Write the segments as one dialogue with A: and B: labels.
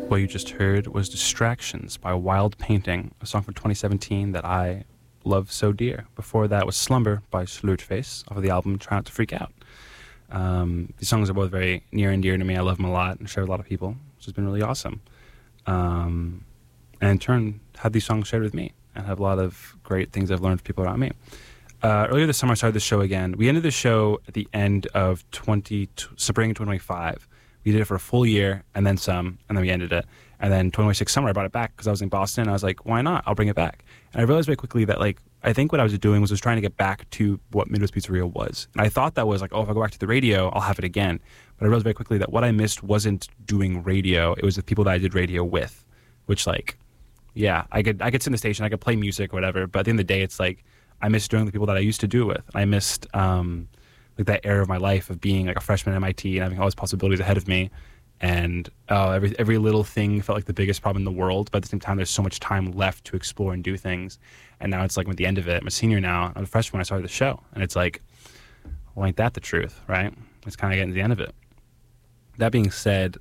A: What you just heard was Distractions by Wild Painting, a song from 2017 that I love so dear. Before that was Slumber by Slurtface off of the album Try Not to Freak Out. These songs are both very near and dear to me. I love them a lot and share with a lot of people, which has been really awesome. And in turn, had these songs shared with me and have a lot of great things I've learned from people around me. Earlier this summer, I started the show again. We ended the show at the end of spring 2025. We did it for a full year and then some, and then we ended it. And then 2026 summer, I brought it back because I was in Boston. And I was like, why not? I'll bring it back. And I realized very quickly that, like, I think what I was doing was trying to get back to what Midwest Pizzeria was. And I thought that was like, oh, if I go back to the radio, I'll have it again. But I realized very quickly that what I missed wasn't doing radio. It was the people that I did radio with, which, like, yeah, I could sit in the station, I could play music or whatever. But at the end of the day, it's like, I missed doing the people that I used to do it with. I missed, like, that era of my life of being like a freshman at MIT and having all these possibilities ahead of me. And every little thing felt like the biggest problem in the world, but at the same time there's so much time left to explore and do things. And now it's like I'm at the end of it. I'm a senior now. I'm a freshman when I started the show, and it's like, well, ain't that the truth, right? It's kind of getting to the end of it. That being said,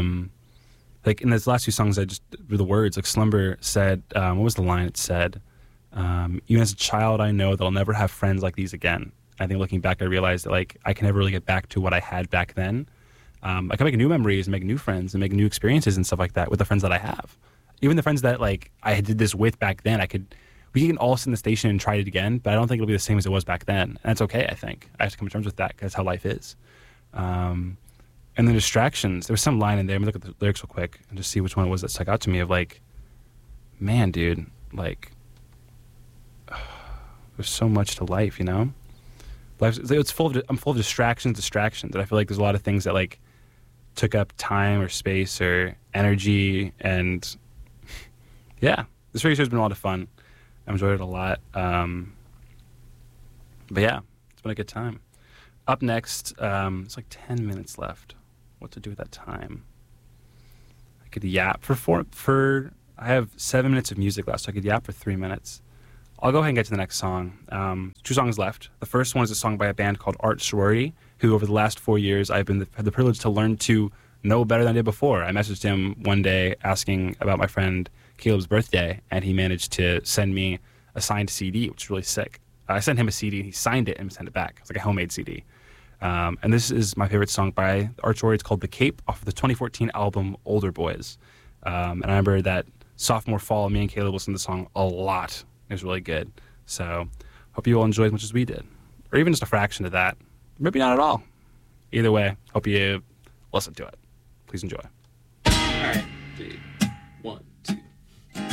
A: like in those last few songs, I just the words, like Slumber said, what was the line it said? Even as a child, I know that I'll never have friends like these again. I think looking back, I realized that, like, I can never really get back to what I had back then. I can make new memories and make new friends and make new experiences and stuff like that with the friends that I have. Even the friends that, like, I did this with back then, we can all sit in the station and try it again, but I don't think it'll be the same as it was back then. And that's okay, I think. I have to come to terms with that because that's how life is. And the Distractions, there was some line in there. Let me look at the lyrics real quick and just see which one it was that stuck out to me of, like, man, dude, like, there's so much to life, you know? I'm full of distractions, and I feel like there's a lot of things that, like, took up time or space or energy, and yeah, this radio show's been a lot of fun. I enjoyed it a lot. But yeah, it's been a good time. Up next, it's like 10 minutes left. What to do with that time? I could yap I have 7 minutes of music left, so I could yap for 3 minutes. I'll go ahead and get to the next song. 2 songs left. The first one is a song by a band called Art Sorority, who over the last 4 years I've had the privilege to learn to know better than I did before. I messaged him one day asking about my friend Caleb's birthday, and he managed to send me a signed CD, which is really sick. I sent him a CD, and he signed it and sent it back. It's like a homemade CD. And this is my favorite song by Art Sorority. It's called The Cape off of the 2014 album Older Boys. And I remember that sophomore fall, me and Caleb listened to the song a lot. It was really good. So hope you all enjoyed as much as we did. Or even just a fraction of that. Maybe not at all. Either way, hope you listen to it. Please enjoy.
B: All right, 3, 1.